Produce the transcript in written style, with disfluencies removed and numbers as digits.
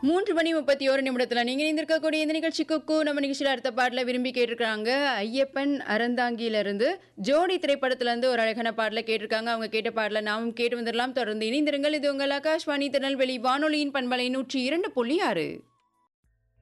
3:31 நீங்க இருந்திருக்கக்கூடிய இந்த நிகழ்ச்சி குக்கு நம்ம நிகழ்ச்சியில அடுத்த பாடல விரும்பி கேட்டிருக்காங்க. ஐயப்பன் அறந்தாங்கியில இருந்து ஜோடி திரைப்படத்துல இருந்து ஒரு அழகான பாடல கேட்டிருக்காங்க. அவங்க கேட்ட பாடல நாமும் கேட்டு வந்துடலாம். தொடர்ந்து இணைந்திருங்கள். இது உங்கள் ஆகாஷ்வாணி திருநெல்வேலி வானொலியின் பண்பலை 102.6.